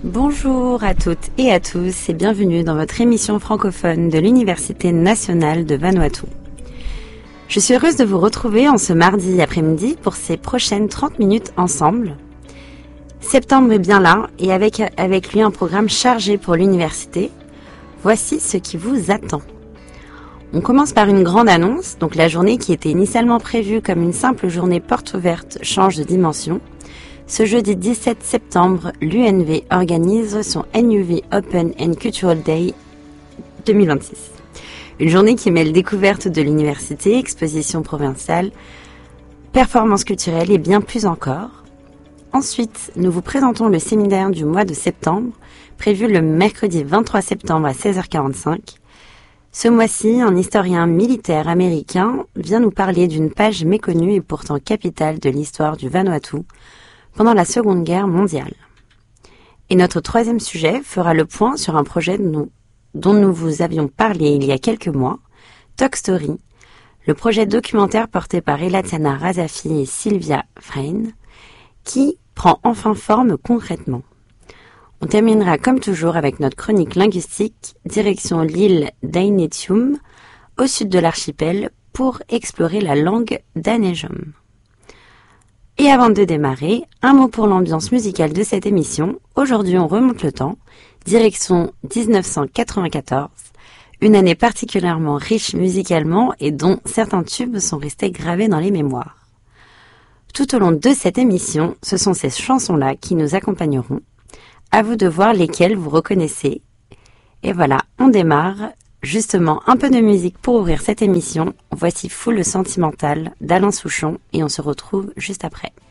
Bonjour à toutes et à tous et bienvenue dans votre émission francophone de l'Université nationale de Vanuatu. Je suis heureuse de vous retrouver en ce mardi après-midi pour ces prochaines 30 minutes ensemble. Septembre est bien là et avec lui un programme chargé pour l'université. Voici ce qui vous attend. On commence par une grande annonce, donc la journée qui était initialement prévue comme une simple journée porte ouverte change de dimension. Ce jeudi 17 septembre, l'UNV organise son NUV Open and Cultural Day 2026. Une journée qui mêle découverte de l'université, exposition provinciale, performances culturelles et bien plus encore. Ensuite, nous vous présentons le séminaire du mois de septembre, prévu le mercredi 23 septembre à 16h45. Ce mois-ci, un historien militaire américain vient nous parler d'une page méconnue et pourtant capitale de l'histoire du Vanuatu pendant la Seconde Guerre mondiale. Et notre troisième sujet fera le point sur un projet dont nous vous avions parlé il y a quelques mois, Talk Story, le projet documentaire porté par Elatiana Razafi et Sylvia Frein, qui prend enfin forme concrètement. On terminera comme toujours avec notre chronique linguistique, direction l'île d'Ainetium, au sud de l'archipel, pour explorer la langue d'Anejom. Et avant de démarrer, un mot pour l'ambiance musicale de cette émission. Aujourd'hui, on remonte le temps, direction 1994, une année particulièrement riche musicalement et dont certains tubes sont restés gravés dans les mémoires. Tout au long de cette émission, ce sont ces chansons-là qui nous accompagneront. À vous de voir lesquelles vous reconnaissez. Et voilà, on démarre. Justement, un peu de musique pour ouvrir cette émission. Voici Foule sentimentale d'Alain Souchon et on se retrouve juste après.